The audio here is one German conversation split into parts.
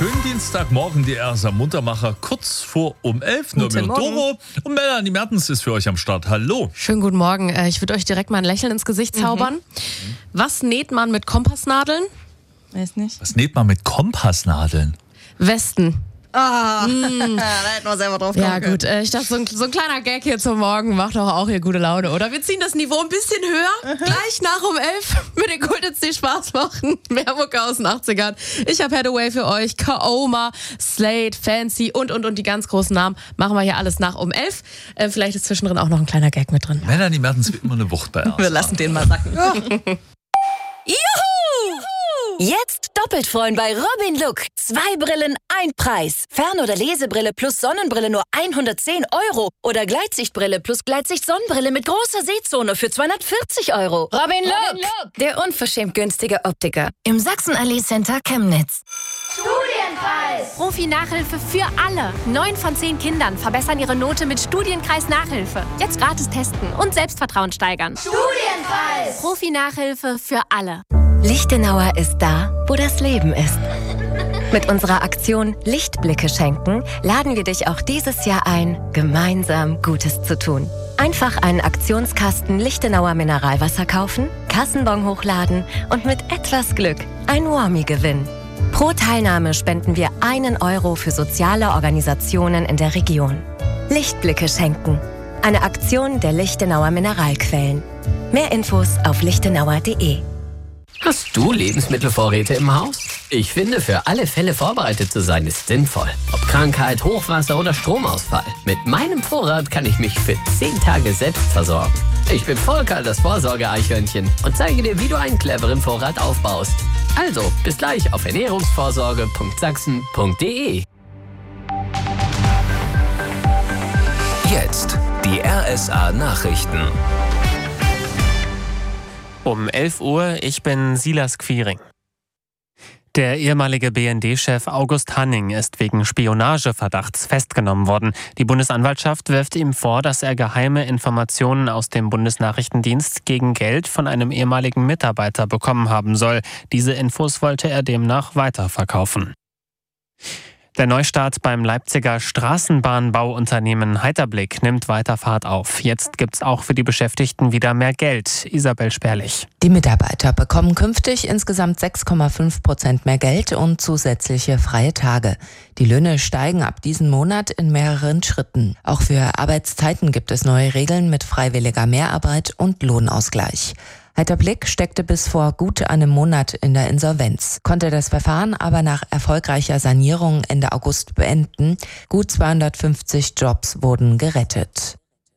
Schönen Dienstagmorgen, die RSA Muntermacher, kurz vor um 11. Nur mit Doro und Melanie Mertens ist für euch am Start. Hallo. Schönen guten Morgen. Ich würde euch direkt mal ein Lächeln ins Gesicht zaubern. Was näht man mit Kompassnadeln? Weiß nicht. Was näht man mit Kompassnadeln? Westen. Da hätten wir selber drauf kommen Ja können. gut, ich dachte, so ein kleiner Gag hier zum Morgen macht doch auch hier gute Laune, oder? Wir ziehen das Niveau ein bisschen höher, gleich nach um 11 mit den Kultits, die Spaß machen. Mehr Mucke aus den 80ern. Ich habe Hathaway für euch, Kaoma, Slade, Fancy und die ganz großen Namen. Machen wir hier alles nach um 11. Vielleicht ist zwischendrin auch noch ein kleiner Gag mit drin. Melanie Mertens wird immer eine Wucht bei RSA. Wir lassen den mal sacken. Juhu! Jetzt doppelt freuen bei Robin Look. 2 Brillen, 1 Preis. Fern- oder Lesebrille plus Sonnenbrille nur 110 € oder Gleitsichtbrille plus Gleitsicht-Sonnenbrille mit großer Sehzone für 240 €. Robin Look, der unverschämt günstige Optiker im Sachsenallee Center Chemnitz. Studienpreis! Profi-Nachhilfe für alle. 9 von 10 Kindern verbessern ihre Note mit Studienkreis Nachhilfe. Jetzt gratis testen und Selbstvertrauen steigern. Studienpreis! Profi-Nachhilfe für alle. Lichtenauer ist da, wo das Leben ist. Mit unserer Aktion Lichtblicke schenken laden wir dich auch dieses Jahr ein, gemeinsam Gutes zu tun. Einfach einen Aktionskasten Lichtenauer Mineralwasser kaufen, Kassenbon hochladen und mit etwas Glück ein Warmie gewinnen. Pro Teilnahme spenden wir 1 € für soziale Organisationen in der Region. Lichtblicke schenken. Eine Aktion der Lichtenauer Mineralquellen. Mehr Infos auf lichtenauer.de. Hast du Lebensmittelvorräte im Haus? Ich finde, für alle Fälle vorbereitet zu sein, ist sinnvoll. Ob Krankheit, Hochwasser oder Stromausfall. Mit meinem Vorrat kann ich mich für 10 Tage selbst versorgen. Ich bin Volker, das Vorsorge-Eichhörnchen, und zeige dir, wie du einen cleveren Vorrat aufbaust. Also, bis gleich auf ernährungsvorsorge.sachsen.de. Jetzt die RSA Nachrichten. Um 11 Uhr, ich bin Silas Quiring. Der ehemalige BND-Chef August Hanning ist wegen Spionageverdachts festgenommen worden. Die Bundesanwaltschaft wirft ihm vor, dass er geheime Informationen aus dem Bundesnachrichtendienst gegen Geld von einem ehemaligen Mitarbeiter bekommen haben soll. Diese Infos wollte er demnach weiterverkaufen. Der Neustart beim Leipziger Straßenbahnbauunternehmen Heiterblick nimmt weiter Fahrt auf. Jetzt gibt's auch für die Beschäftigten wieder mehr Geld. Isabel Sperlich. Die Mitarbeiter bekommen künftig insgesamt 6,5% mehr Geld und zusätzliche freie Tage. Die Löhne steigen ab diesem Monat in mehreren Schritten. Auch für Arbeitszeiten gibt es neue Regeln mit freiwilliger Mehrarbeit und Lohnausgleich. Heiterblick steckte bis vor gut einem Monat in der Insolvenz, konnte das Verfahren aber nach erfolgreicher Sanierung Ende August beenden. Gut 250 Jobs wurden gerettet.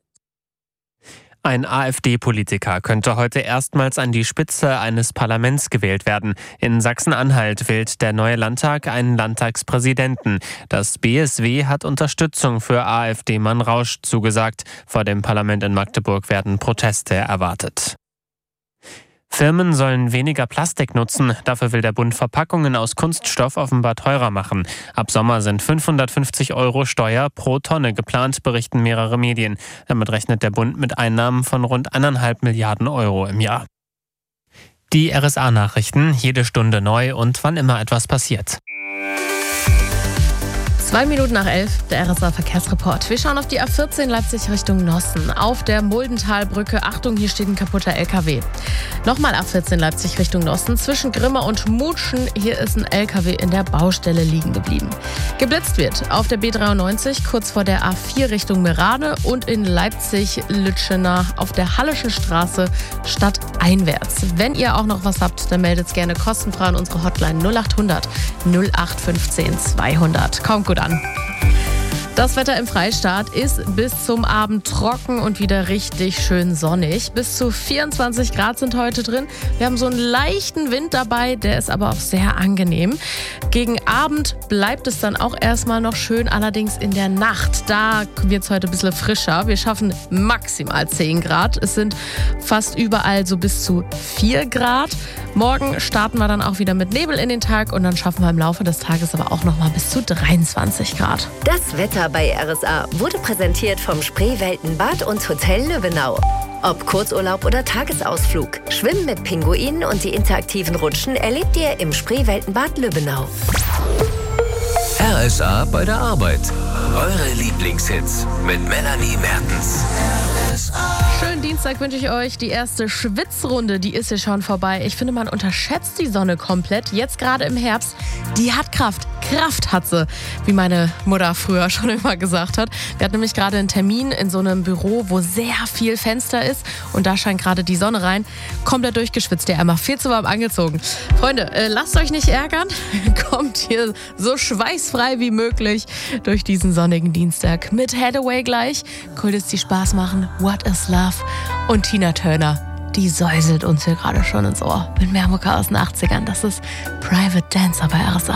Ein AfD-Politiker könnte heute erstmals an die Spitze eines Parlaments gewählt werden. In Sachsen-Anhalt wählt der neue Landtag einen Landtagspräsidenten. Das BSW hat Unterstützung für AfD-Mann Rausch zugesagt. Vor dem Parlament in Magdeburg werden Proteste erwartet. Firmen sollen weniger Plastik nutzen. Dafür will der Bund Verpackungen aus Kunststoff offenbar teurer machen. Ab Sommer sind 550 € Steuer pro Tonne geplant, berichten mehrere Medien. Damit rechnet der Bund mit Einnahmen von rund 1,5 Milliarden € im Jahr. Die RSA-Nachrichten, jede Stunde neu und wann immer etwas passiert. 2 Minuten nach 11, der RSA-Verkehrsreport. Wir schauen auf die A14 Leipzig Richtung Nossen. Auf der Muldentalbrücke, Achtung, hier steht ein kaputter LKW. Nochmal A14 Leipzig Richtung Nossen. Zwischen Grimma und Mutschen, hier ist ein LKW in der Baustelle liegen geblieben. Geblitzt wird auf der B93, kurz vor der A4 Richtung Merade und in Leipzig-Lütschenach auf der Halleschen Straße stadteinwärts. Wenn ihr auch noch was habt, dann meldet es gerne kostenfrei an unsere Hotline 0800 0815 200. Kommt gut an. Das Wetter im Freistaat ist bis zum Abend trocken und wieder richtig schön sonnig. Bis zu 24 Grad sind heute drin. Wir haben so einen leichten Wind dabei, der ist aber auch sehr angenehm. Gegen Abend bleibt es dann auch erstmal noch schön, allerdings in der Nacht. Da wird es heute ein bisschen frischer. Wir schaffen maximal 10 Grad. Es sind fast überall so bis zu 4 Grad. Morgen starten wir dann auch wieder mit Nebel in den Tag und dann schaffen wir im Laufe des Tages aber auch noch mal bis zu 23 Grad. Das Wetter bei RSA wurde präsentiert vom Spreewelten-Bad und Hotel Löwenau. Ob Kurzurlaub oder Tagesausflug, Schwimmen mit Pinguinen und die interaktiven Rutschen erlebt ihr im Spreewelten-Bad Löwenau. RSA bei der Arbeit. Eure Lieblingshits mit Melanie Mertens. Schönen Dienstag wünsche ich euch. Die erste Schwitzrunde, die ist hier schon vorbei. Ich finde, man unterschätzt die Sonne komplett. Jetzt gerade im Herbst, die hat Kraft. Kraft hat sie, wie meine Mutter früher schon immer gesagt hat. Wir hatten nämlich gerade einen Termin in so einem Büro, wo sehr viel Fenster ist. Und da scheint gerade die Sonne rein. Komplett durchgeschwitzt, der Emma. Viel zu warm angezogen. Freunde, lasst euch nicht ärgern. Kommt hier so schweißfrei wie möglich durch diesen sonnigen Dienstag. Mit Hathaway gleich. Coolest die Spaß machen. What is Love? Und Tina Turner, die säuselt uns hier gerade schon ins Ohr. Mit mehr Mucke aus den 80ern. Das ist Private Dancer bei RSA.